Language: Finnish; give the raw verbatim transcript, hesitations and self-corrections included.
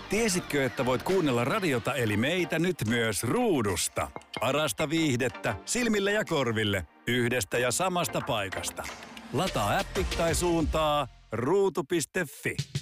Tiesitkö, että voit kuunnella radiota eli meitä nyt myös ruudusta? Parasta viihdettä silmille ja korville yhdestä ja samasta paikasta. Lataa appi tai suuntaa ruutu piste fi.